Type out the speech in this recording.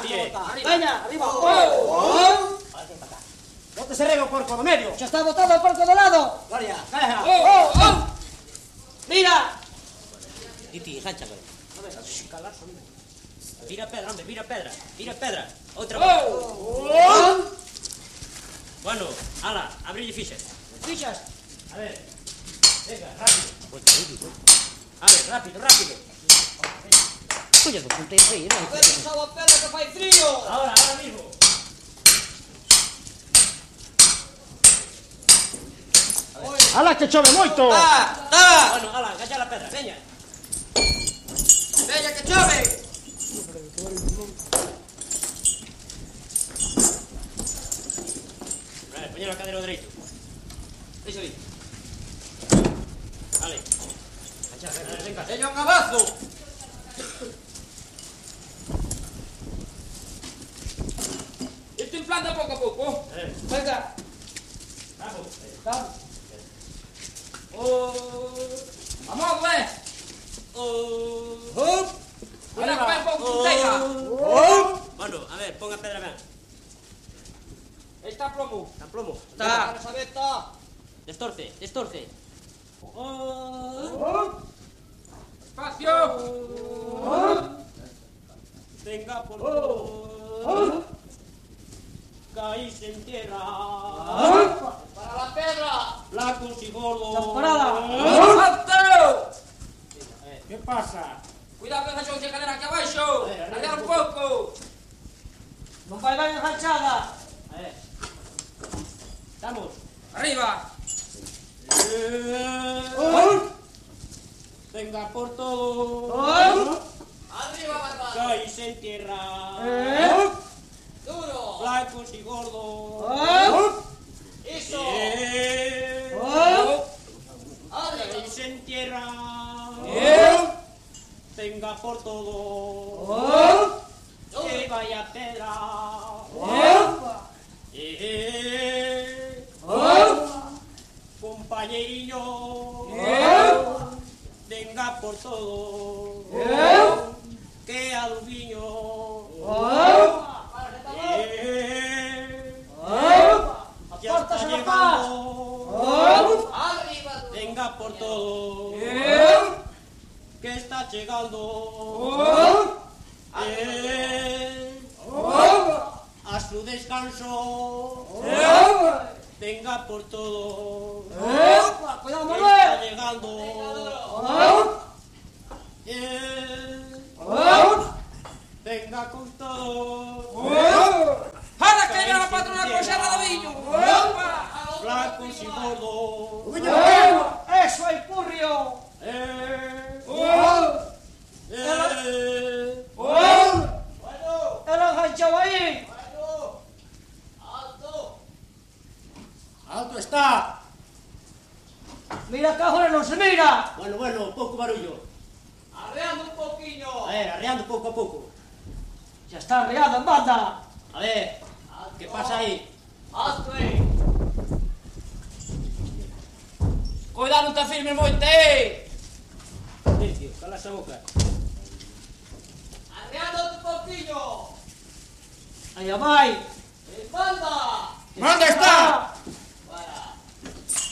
bien. Veña, arriba. Bote ese rego, porco, do medio. Xa está botado o porco do lado. Gloria, caja. Mira. Titi, engancha, güey. A ver, calarse, hombre. Vira pedra, hombre, vira pedra. Vira pedra. Outra vez. Bueno, ala, abrille fichas. Fichas. A ver. Venga, rápido. A ver, rápido, rápido. Coño, do punteiro aí, non? A ver, pisado a pedra que fai frío. Ahora mismo. Ala, que chove moito. Bueno, ala, agacha la pedra, veña. Veña que chove. A ver, poñelo a cadero dereito. Deixa aí. Vale. Agacha, venga. Veña un abazo. Isto implanta pouco a pouco. Venga. Vamos. Vamos. Vamos, ve. Mira que vai pouco punteira. Bueno, a ver, pon a pedra ben. Está plomo. Está plomo. Está. Para saber, está. Destorce, destorce. Espacio. Venga por todo. Caís en tierra. Para la pedra. Flacos y gordos. ¡Alto! Que pasa? Cuidado que enganchou a cadera aquí abaixo. Arriar un pouco. Non vai ben enganchada. A ver. Estamos. Arriba. Venga por todo. Arriba, barbado. Caís en tierra. Duro. Flacos y gordos. Iso. Arriba. Caís en tierra. Venga por todo. Que vaya pedra. Compañerillo. Venga por todo. Que alubiño. Ya está llegando. Arriba. Venga por todo. Que está llegando. A su descanso. Venga por todo. Cuidado, Que está Manuel. llegando. Venga con todo. ¡Hala, que viene la patrona con serra de viño! Flacos y gordos. ¡Eso, el currio! ¡El enganchado ahí! Alto está. ¡Mira, cajones, no se mira! Bueno, pouco barullo. ¡Arreando un poquinho! A ver, arreando pouco a pouco. ¡Ya está arreado en banda! A ver, que pasa aí? ¡Alto, Cuidado, non te firmes moito, Silencio, cala esa boca. ¡Arreando un poquinho! ¡Allá vai! ¡En banda! ¿Dónde está?